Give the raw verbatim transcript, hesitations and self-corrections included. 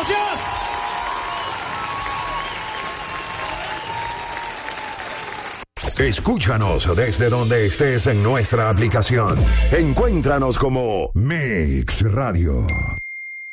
gracias. Escúchanos desde donde estés en nuestra aplicación. Encuéntranos como Mix Radio.